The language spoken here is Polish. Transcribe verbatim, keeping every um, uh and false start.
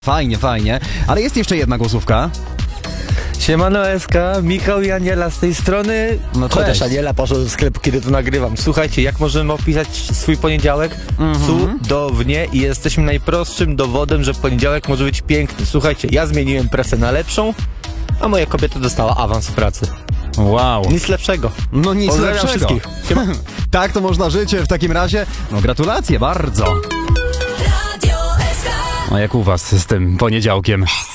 Fajnie, fajnie. Ale jest jeszcze jedna głosówka. Siemano S K, Michał i Aniela z tej strony. No Chociaż cześć. Aniela poszła do sklepu, kiedy to nagrywam. Słuchajcie, jak możemy opisać swój poniedziałek? Mhm. Cudownie i jesteśmy najprostszym dowodem, że poniedziałek może być piękny. Słuchajcie, ja zmieniłem pracę na lepszą, a moja kobieta dostała awans w pracy. Wow. Nic lepszego. No nic Pozdrawiam lepszego. wszystkich. Siema. Tak to można żyć w takim razie. No gratulacje bardzo. A jak u was z tym poniedziałkiem?